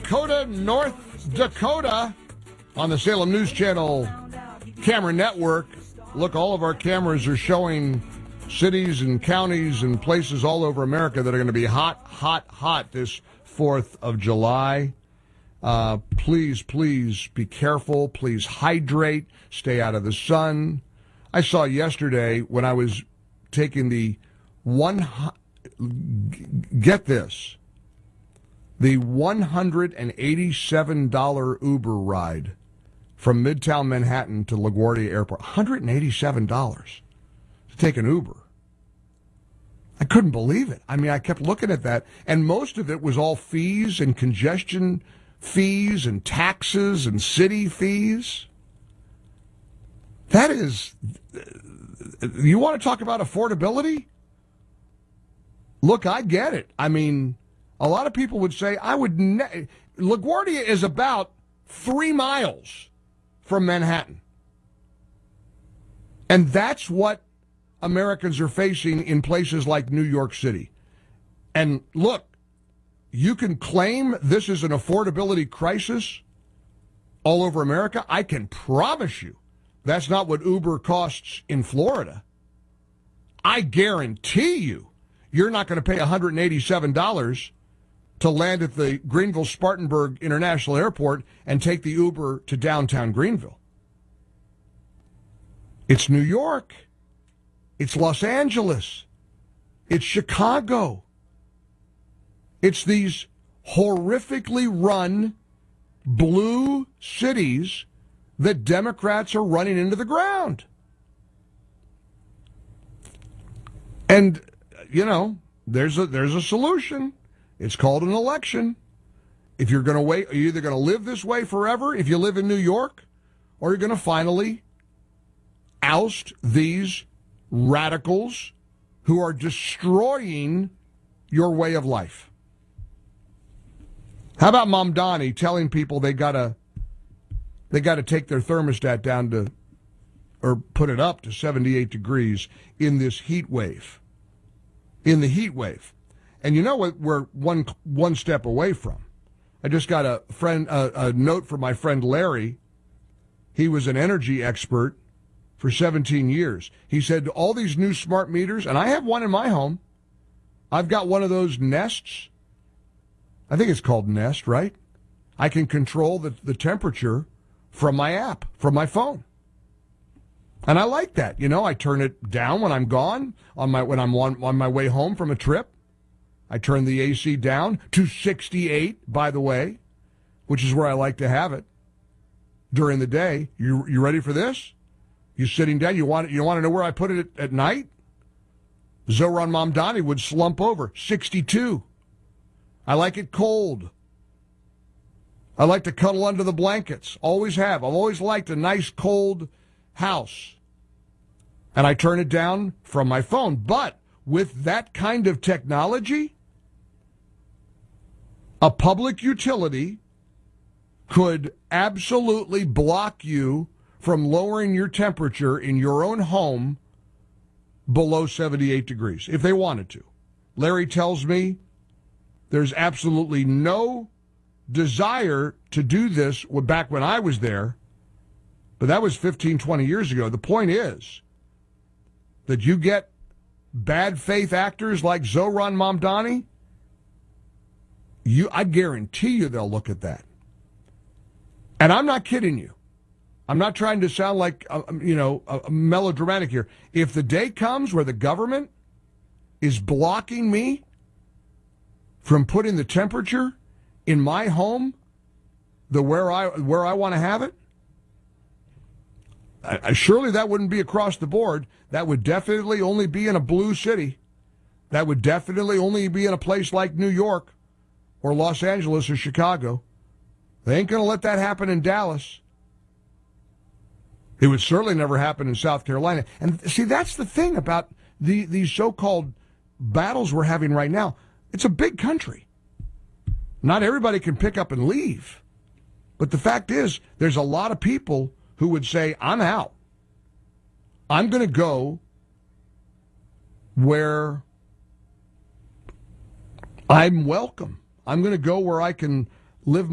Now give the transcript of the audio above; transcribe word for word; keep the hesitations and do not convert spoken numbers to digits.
Dakota, North Dakota, on the Salem News Channel camera network. Look, all of our cameras are showing cities and counties and places all over America that are going to be hot, hot, hot this fourth of July. Uh, please, please be careful. Please hydrate. Stay out of the sun. I saw yesterday when I was taking the one, get this, the one hundred eighty-seven dollars Uber ride from Midtown Manhattan to LaGuardia Airport. one hundred eighty-seven dollars to take an Uber. I couldn't believe it. I mean, I kept looking at that, and most of it was all fees and congestion fees and taxes and city fees. That is, you want to talk about affordability? Look, I get it. I mean, a lot of people would say, I would, ne- LaGuardia is about three miles from Manhattan. And that's what Americans are facing in places like New York City. And look, you can claim this is an affordability crisis all over America. I can promise you that's not what Uber costs in Florida. I guarantee you you're not going to pay one hundred eighty-seven dollars to land at the Greenville-Spartanburg International Airport and take the Uber to downtown Greenville. It's New York. It's Los Angeles. It's Chicago. It's these horrifically run blue cities that Democrats are running into the ground. And, you know, there's a there's a solution. It's called an election. If you're going to wait, you're either going to live this way forever if you live in New York, or you're going to finally oust these radicals who are destroying your way of life. How about Mamdani telling people they gotta they gotta take their thermostat down to, or put it up to seventy-eight degrees in this heat wave? In the heat wave. And you know what we're one one step away from? I just got a friend a, a note from my friend Larry. He was an energy expert for seventeen years. He said all these new smart meters, and I have one in my home. I've got one of those Nests. I think it's called Nest, right? I can control the, the temperature from my app, from my phone. And I like that. You know, I turn it down when I'm gone, on my when I'm on, on my way home from a trip. I turn the A C down to sixty-eight, by the way, which is where I like to have it during the day. You you ready for this? You sitting down, you want you want to know where I put it at, at night? Zohran Mamdani would slump over, sixty-two. I like it cold. I like to cuddle under the blankets. Always have. I've always liked a nice cold house. And I turn it down from my phone. But with that kind of technology, a public utility could absolutely block you from lowering your temperature in your own home below seventy-eight degrees, if they wanted to. Larry tells me there's absolutely no desire to do this back when I was there, but that was fifteen, twenty years ago. The point is that you get bad faith actors like Zohran Mamdani, you, I guarantee you they'll look at that. And I'm not kidding you. I'm not trying to sound like, uh, you know, uh, melodramatic here. If the day comes where the government is blocking me from putting the temperature in my home, the where I where I want to have it, I, I, surely that wouldn't be across the board. That would definitely only be in a blue city. That would definitely only be in a place like New York or Los Angeles or Chicago. They ain't going to let that happen in Dallas. It would certainly never happen in South Carolina. And see, that's the thing about the these so-called battles we're having right now. It's a big country. Not everybody can pick up and leave. But the fact is, there's a lot of people who would say, I'm out. I'm going to go where I'm welcome. I'm going to go where I can live